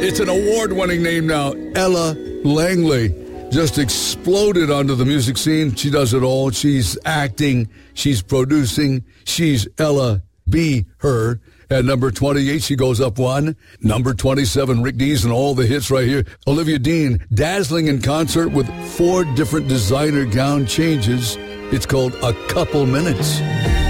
It's an award-winning name now. Ella Langley just exploded onto the music scene. She does it all. She's acting. She's producing. She's Ella B. Her. At number 28, she goes up one. Number 27, Rick Dees and all the hits right here. Olivia Dean, dazzling in concert with 4 different designer gown changes. It's called A Couple Minutes.